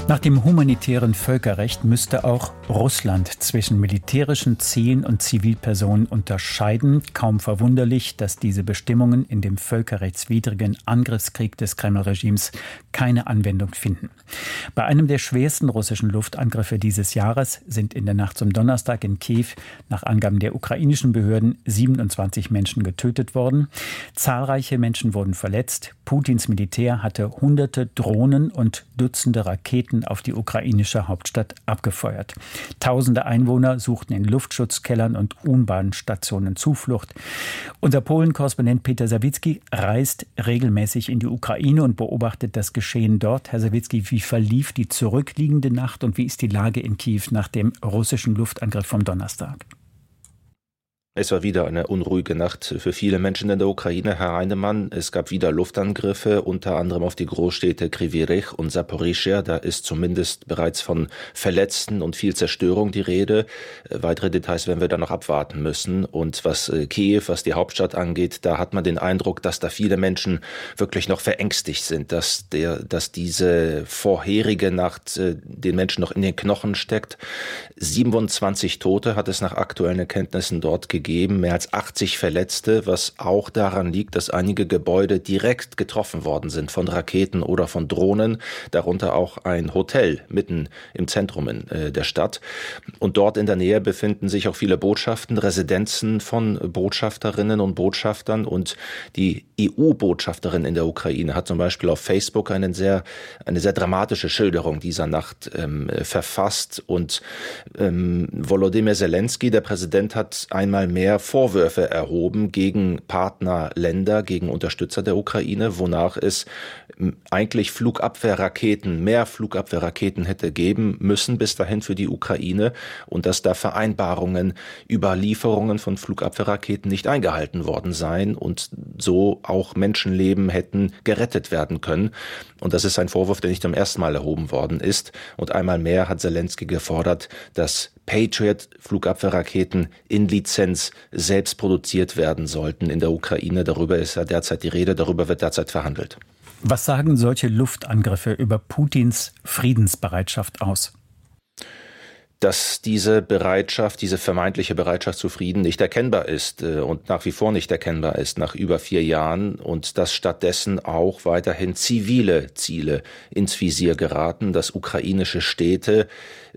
Nach dem humanitären Völkerrecht müsste auch Russland zwischen militärischen Zielen und Zivilpersonen unterscheiden. Kaum verwunderlich, dass diese Bestimmungen in dem völkerrechtswidrigen Angriffskrieg des Kreml-Regimes keine Anwendung finden. Bei einem der schwersten russischen Luftangriffe dieses Jahres sind in der Nacht zum Donnerstag in Kiew nach Angaben der ukrainischen Behörden 27 Menschen getötet worden. Zahlreiche Menschen wurden verletzt. Putins Militär hatte hunderte Drohnen und Dutzende Raketen auf die ukrainische Hauptstadt abgefeuert. Tausende Einwohner suchten in Luftschutzkellern und U-Bahn-Stationen Zuflucht. Unser Polen-Korrespondent Peter Sawicki reist regelmäßig in die Ukraine und beobachtet das Geschehen dort. Herr Sawicki, wie verlief die zurückliegende Nacht und wie ist die Lage in Kiew nach dem russischen Luftangriff vom Donnerstag? Es war wieder eine unruhige Nacht für viele Menschen in der Ukraine, Herr Heinemann. Es gab wieder Luftangriffe, unter anderem auf die Großstädte Kryvyi Rih und Saporischschja. Da ist zumindest bereits von Verletzten und viel Zerstörung die Rede. Weitere Details werden wir dann noch abwarten müssen. Und was Kiew, was die Hauptstadt angeht, da hat man den Eindruck, dass da viele Menschen wirklich noch verängstigt sind, dass diese vorherige Nacht den Menschen noch in den Knochen steckt. 27 Tote hat es nach aktuellen Erkenntnissen dort gegeben. Mehr als 80 Verletzte, was auch daran liegt, dass einige Gebäude direkt getroffen worden sind von Raketen oder von Drohnen, darunter auch ein Hotel mitten im Zentrum der Stadt. Und dort in der Nähe befinden sich auch viele Botschaften, Residenzen von Botschafterinnen und Botschaftern. Und die EU-Botschafterin in der Ukraine hat zum Beispiel auf Facebook eine sehr dramatische Schilderung dieser Nacht verfasst. Und Volodymyr Zelensky, der Präsident, hat einmal mehr Vorwürfe erhoben gegen Partnerländer, gegen Unterstützer der Ukraine, wonach es eigentlich mehr Flugabwehrraketen hätte geben müssen bis dahin für die Ukraine und dass da Vereinbarungen über Lieferungen von Flugabwehrraketen nicht eingehalten worden seien und so auch Menschenleben hätten gerettet werden können. Und das ist ein Vorwurf, der nicht zum ersten Mal erhoben worden ist. Und einmal mehr hat Zelensky gefordert, dass Patriot-Flugabwehrraketen in Lizenz selbst produziert werden sollten in der Ukraine. Darüber ist ja derzeit die Rede, darüber wird derzeit verhandelt. Was sagen solche Luftangriffe über Putins Friedensbereitschaft aus? Dass diese vermeintliche Bereitschaft zu Frieden nicht erkennbar ist und nach wie vor nicht erkennbar ist nach über 4 Jahren und dass stattdessen auch weiterhin zivile Ziele ins Visier geraten, dass ukrainische Städte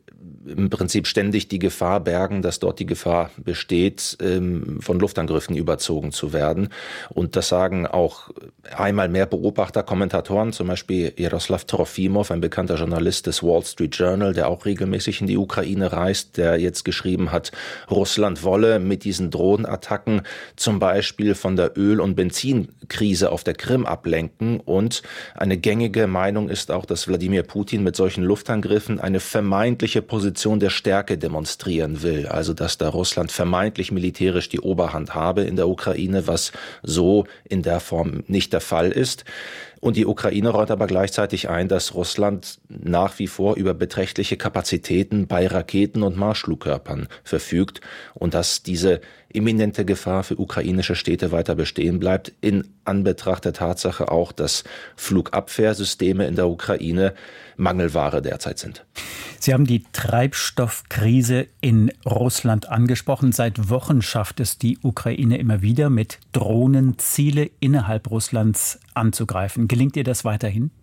im Prinzip ständig die Gefahr bergen, dass dort die Gefahr besteht, von Luftangriffen überzogen zu werden. Und das sagen auch einmal mehr Beobachter, Kommentatoren, zum Beispiel Jaroslav Trofimov, ein bekannter Journalist des Wall Street Journal, der auch regelmäßig in die Ukraine reist, der jetzt geschrieben hat, Russland wolle mit diesen Drohnenattacken zum Beispiel von der Öl- und Benzinkrise auf der Krim ablenken. Und eine gängige Meinung ist auch, dass Wladimir Putin mit solchen Luftangriffen eine vermeintliche Position der Stärke demonstrieren will. Also, dass da Russland vermeintlich militärisch die Oberhand habe in der Ukraine, was so in der Form nicht der Fall ist. Und die Ukraine räumt aber gleichzeitig ein, dass Russland nach wie vor über beträchtliche Kapazitäten bei Raketen und Marschflugkörpern verfügt und dass diese imminente Gefahr für ukrainische Städte weiter bestehen bleibt, in Anbetracht der Tatsache auch, dass Flugabwehrsysteme in der Ukraine Mangelware derzeit sind. Sie haben die Treibstoffkrise in Russland angesprochen. Seit Wochen schafft es die Ukraine immer wieder, mit Drohnen Ziele innerhalb Russlands anzugreifen. Gelingt ihr das weiterhin?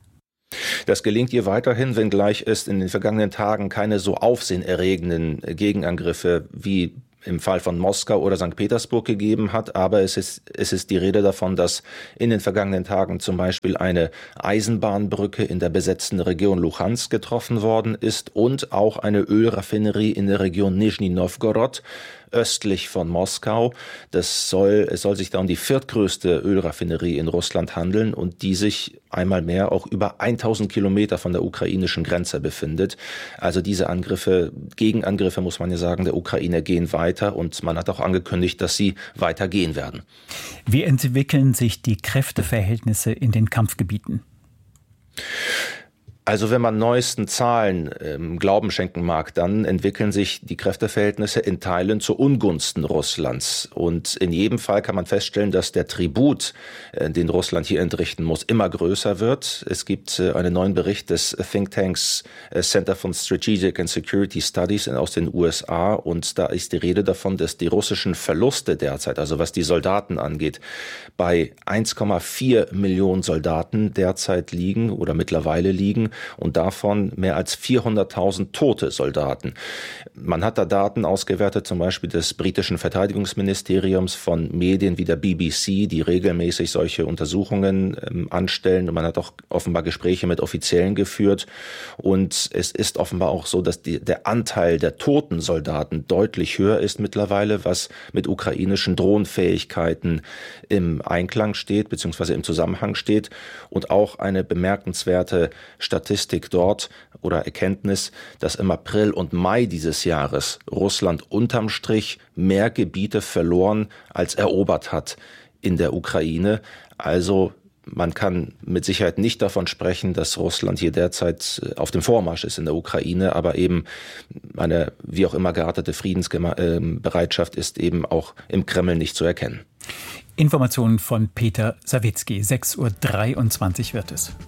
Das gelingt ihr weiterhin, wenngleich es in den vergangenen Tagen keine so aufsehenerregenden Gegenangriffe wie im Fall von Moskau oder St. Petersburg gegeben hat, aber es ist die Rede davon, dass in den vergangenen Tagen zum Beispiel eine Eisenbahnbrücke in der besetzten Region Luhansk getroffen worden ist und auch eine Ölraffinerie in der Region Nischni Nowgorod östlich von Moskau. Es soll sich da um die viertgrößte Ölraffinerie in Russland handeln und die sich einmal mehr auch über 1000 Kilometer von der ukrainischen Grenze befindet. Also diese Gegenangriffe, muss man ja sagen, der Ukraine gehen weiter und man hat auch angekündigt, dass sie weitergehen werden. Wie entwickeln sich die Kräfteverhältnisse in den Kampfgebieten? Also wenn man neuesten Zahlen Glauben schenken mag, dann entwickeln sich die Kräfteverhältnisse in Teilen zu Ungunsten Russlands. Und in jedem Fall kann man feststellen, dass der Tribut, den Russland hier entrichten muss, immer größer wird. Es gibt einen neuen Bericht des Thinktanks Center for Strategic and Security Studies aus den USA. Und da ist die Rede davon, dass die russischen Verluste derzeit, also was die Soldaten angeht, bei 1,4 Millionen Soldaten derzeit liegen oder mittlerweile liegen. Und davon mehr als 400.000 tote Soldaten. Man hat da Daten ausgewertet, zum Beispiel des britischen Verteidigungsministeriums, von Medien wie der BBC, die regelmäßig solche Untersuchungen anstellen. Und man hat auch offenbar Gespräche mit Offiziellen geführt. Und es ist offenbar auch so, dass der Anteil der toten Soldaten deutlich höher ist mittlerweile, was mit ukrainischen Drohnenfähigkeiten im Einklang steht, beziehungsweise im Zusammenhang steht. Und auch eine bemerkenswerte Statistik dort oder Erkenntnis, dass im April und Mai dieses Jahres Russland unterm Strich mehr Gebiete verloren als erobert hat in der Ukraine. Also man kann mit Sicherheit nicht davon sprechen, dass Russland hier derzeit auf dem Vormarsch ist in der Ukraine, aber eben eine wie auch immer geartete Friedensbereitschaft ist eben auch im Kreml nicht zu erkennen. Informationen von Peter Sawicki. 6:23 Uhr wird es.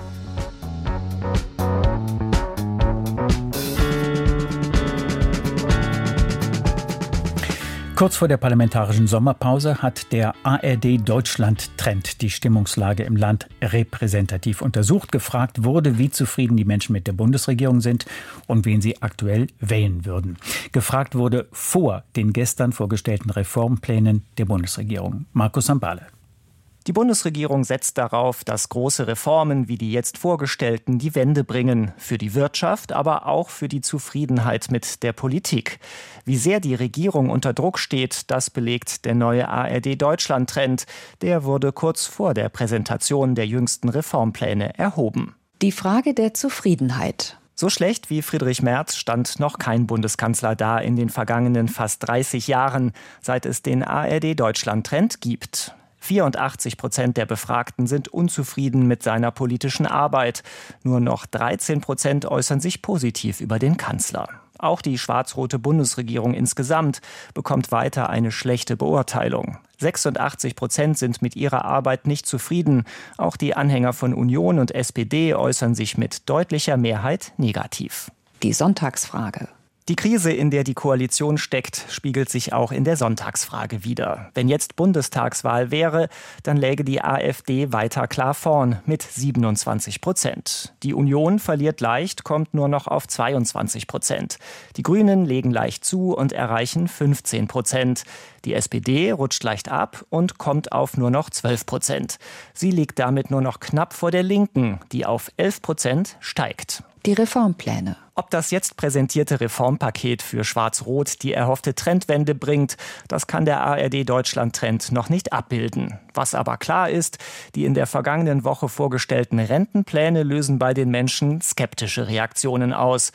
Kurz vor der parlamentarischen Sommerpause hat der ARD-Deutschland-Trend die Stimmungslage im Land repräsentativ untersucht. Gefragt wurde, wie zufrieden die Menschen mit der Bundesregierung sind und wen sie aktuell wählen würden. Gefragt wurde vor den gestern vorgestellten Reformplänen der Bundesregierung. Markus Sambale. Die Bundesregierung setzt darauf, dass große Reformen wie die jetzt vorgestellten die Wende bringen. Für die Wirtschaft, aber auch für die Zufriedenheit mit der Politik. Wie sehr die Regierung unter Druck steht, das belegt der neue ARD-Deutschland-Trend. Der wurde kurz vor der Präsentation der jüngsten Reformpläne erhoben. Die Frage der Zufriedenheit. So schlecht wie Friedrich Merz stand noch kein Bundeskanzler da in den vergangenen fast 30 Jahren, seit es den ARD-Deutschland-Trend gibt. 84% der Befragten sind unzufrieden mit seiner politischen Arbeit. Nur noch 13% äußern sich positiv über den Kanzler. Auch die schwarz-rote Bundesregierung insgesamt bekommt weiter eine schlechte Beurteilung. 86% sind mit ihrer Arbeit nicht zufrieden. Auch die Anhänger von Union und SPD äußern sich mit deutlicher Mehrheit negativ. Die Sonntagsfrage. Die Krise, in der die Koalition steckt, spiegelt sich auch in der Sonntagsfrage wider. Wenn jetzt Bundestagswahl wäre, dann läge die AfD weiter klar vorn mit 27%. Die Union verliert leicht, kommt nur noch auf 22%. Die Grünen legen leicht zu und erreichen 15%. Die SPD rutscht leicht ab und kommt auf nur noch 12%. Sie liegt damit nur noch knapp vor der Linken, die auf 11% steigt. Die Reformpläne. Ob das jetzt präsentierte Reformpaket für Schwarz-Rot die erhoffte Trendwende bringt, das kann der ARD-Deutschland-Trend noch nicht abbilden. Was aber klar ist, die in der vergangenen Woche vorgestellten Rentenpläne lösen bei den Menschen skeptische Reaktionen aus.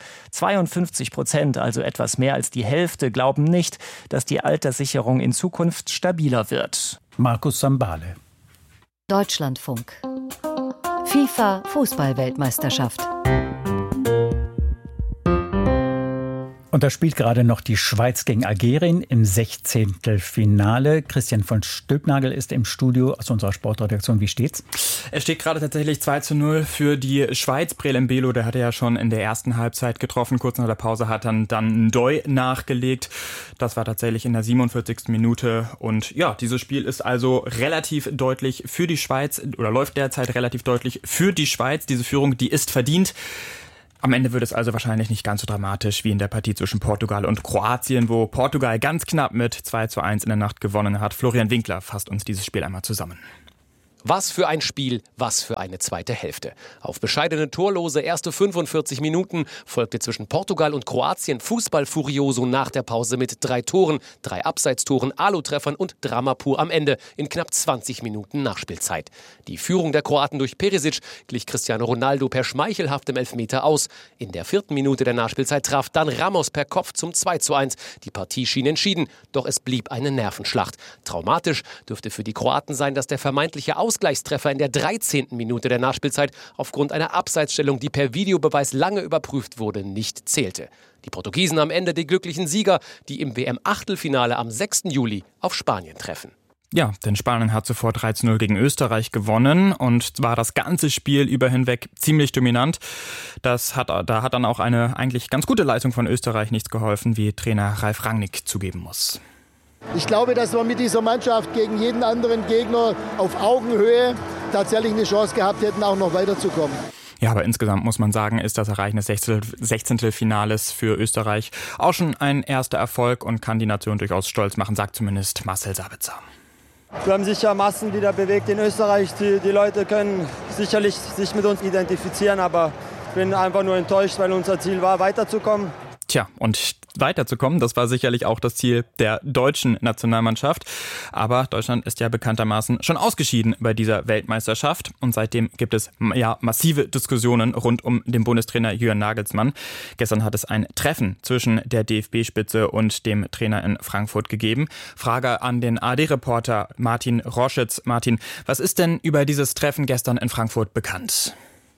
52%, also etwas mehr als die Hälfte, glauben nicht, dass die Alterssicherung in Zukunft stabiler wird. Markus Sambale. Deutschlandfunk. FIFA-Fußball-Weltmeisterschaft. Und da spielt gerade noch die Schweiz gegen Algerien im 16. Finale. Christian von Stülpnagel ist im Studio aus unserer Sportredaktion. Wie steht's? Es steht gerade tatsächlich 2:0 für die Schweiz. Breel Mbelo, der hatte ja schon in der ersten Halbzeit getroffen. Kurz nach der Pause hat dann Ndoi nachgelegt. Das war tatsächlich in der 47. Minute. Und ja, dieses Spiel ist also relativ deutlich für die Schweiz oder läuft derzeit relativ deutlich für die Schweiz. Diese Führung, die ist verdient. Am Ende wird es also wahrscheinlich nicht ganz so dramatisch wie in der Partie zwischen Portugal und Kroatien, wo Portugal ganz knapp mit 2:1 in der Nacht gewonnen hat. Florian Winkler fasst uns dieses Spiel einmal zusammen. Was für ein Spiel, was für eine zweite Hälfte. Auf bescheidene torlose erste 45 Minuten folgte zwischen Portugal und Kroatien Fußball-Furioso nach der Pause mit 3 Toren, 3 Abseitstoren, Alu-Treffern und Drama pur am Ende in knapp 20 Minuten Nachspielzeit. Die Führung der Kroaten durch Perisic glich Cristiano Ronaldo per schmeichelhaftem Elfmeter aus. In der 4. Minute der Nachspielzeit traf dann Ramos per Kopf zum 2:1. Die Partie schien entschieden, doch es blieb eine Nervenschlacht. Traumatisch dürfte für die Kroaten sein, dass der vermeintliche Ausgleich Ausgleichstreffer in der 13. Minute der Nachspielzeit aufgrund einer Abseitsstellung, die per Videobeweis lange überprüft wurde, nicht zählte. Die Portugiesen am Ende die glücklichen Sieger, die im WM-Achtelfinale am 6. Juli auf Spanien treffen. Ja, denn Spanien hat zuvor 3:0 gegen Österreich gewonnen und war das ganze Spiel über hinweg ziemlich dominant. Da hat dann auch eine eigentlich ganz gute Leistung von Österreich nichts geholfen, wie Trainer Ralf Rangnick zugeben muss. Ich glaube, dass wir mit dieser Mannschaft gegen jeden anderen Gegner auf Augenhöhe tatsächlich eine Chance gehabt hätten, auch noch weiterzukommen. Ja, aber insgesamt muss man sagen, ist das Erreichen des 16. Finales für Österreich auch schon ein erster Erfolg und kann die Nation durchaus stolz machen, sagt zumindest Marcel Sabitzer. Wir haben sicher Massen wieder bewegt in Österreich. Die Leute können sicherlich sich mit uns identifizieren, aber ich bin einfach nur enttäuscht, weil unser Ziel war, weiterzukommen. Tja, und weiterzukommen, das war sicherlich auch das Ziel der deutschen Nationalmannschaft. Aber Deutschland ist ja bekanntermaßen schon ausgeschieden bei dieser Weltmeisterschaft. Und seitdem gibt es ja massive Diskussionen rund um den Bundestrainer Julian Nagelsmann. Gestern hat es ein Treffen zwischen der DFB-Spitze und dem Trainer in Frankfurt gegeben. Frage an den ARD-Reporter Martin Roschitz. Martin, was ist denn über dieses Treffen gestern in Frankfurt bekannt?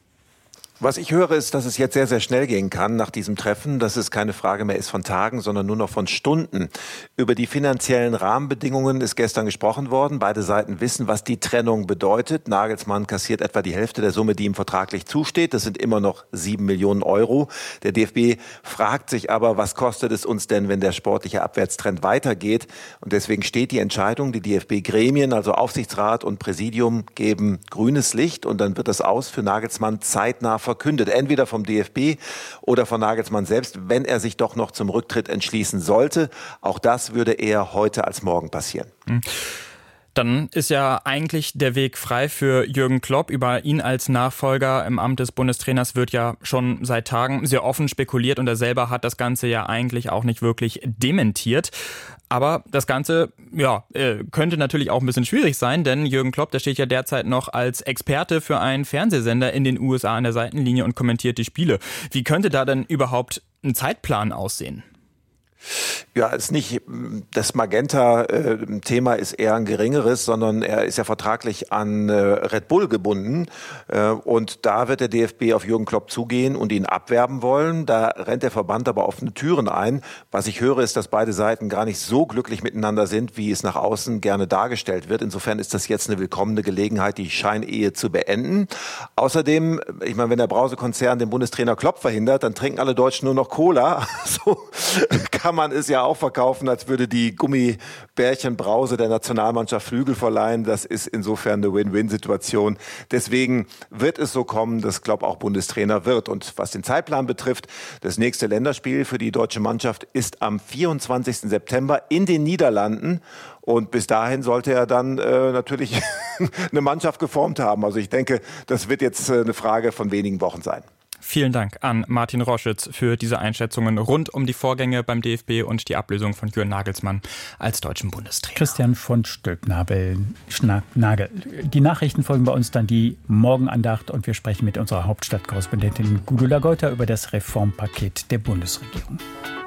Was ich höre, ist, dass es jetzt sehr, sehr schnell gehen kann nach diesem Treffen, dass es keine Frage mehr ist von Tagen, sondern nur noch von Stunden. Über die finanziellen Rahmenbedingungen ist gestern gesprochen worden. Beide Seiten wissen, was die Trennung bedeutet. Nagelsmann kassiert etwa die Hälfte der Summe, die ihm vertraglich zusteht. Das sind immer noch 7 Millionen Euro. Der DFB fragt sich aber, was kostet es uns denn, wenn der sportliche Abwärtstrend weitergeht? Und deswegen steht die Entscheidung, die DFB-Gremien, also Aufsichtsrat und Präsidium, geben grünes Licht. Und dann wird das Aus für Nagelsmann zeitnah verkündet, entweder vom DFB oder von Nagelsmann selbst, wenn er sich doch noch zum Rücktritt entschließen sollte. Auch das würde eher heute als morgen passieren. Dann ist ja eigentlich der Weg frei für Jürgen Klopp. Über ihn als Nachfolger im Amt des Bundestrainers wird ja schon seit Tagen sehr offen spekuliert und er selber hat das Ganze ja eigentlich auch nicht wirklich dementiert. Aber das Ganze könnte natürlich auch ein bisschen schwierig sein, denn Jürgen Klopp, der steht ja derzeit noch als Experte für einen Fernsehsender in den USA an der Seitenlinie und kommentiert die Spiele. Wie könnte da denn überhaupt ein Zeitplan aussehen? Ja, ist nicht, das Magenta-Thema ist eher ein geringeres, sondern er ist ja vertraglich an Red Bull gebunden und da wird der DFB auf Jürgen Klopp zugehen und ihn abwerben wollen. Da rennt der Verband aber offene Türen ein. Was ich höre, ist, dass beide Seiten gar nicht so glücklich miteinander sind, wie es nach außen gerne dargestellt wird. Insofern ist das jetzt eine willkommene Gelegenheit, die Scheinehe zu beenden. Außerdem, ich meine, wenn der Brause-Konzern den Bundestrainer Klopp verhindert, dann trinken alle Deutschen nur noch Cola. So kann man es ja auch verkaufen, als würde die Gummibärchenbrause der Nationalmannschaft Flügel verleihen. Das ist insofern eine Win-Win-Situation. Deswegen wird es so kommen, dass Klopp auch Bundestrainer wird. Und was den Zeitplan betrifft, das nächste Länderspiel für die deutsche Mannschaft ist am 24. September in den Niederlanden. Und bis dahin sollte er dann natürlich eine Mannschaft geformt haben. Also ich denke, das wird jetzt eine Frage von wenigen Wochen sein. Vielen Dank an Martin Roschitz für diese Einschätzungen rund um die Vorgänge beim DFB und die Ablösung von Julian Nagelsmann als deutschen Bundestrainer. Christian von Stülpnagel. Die Nachrichten folgen bei uns dann die Morgenandacht und wir sprechen mit unserer Hauptstadtkorrespondentin Gudula Geuter über das Reformpaket der Bundesregierung.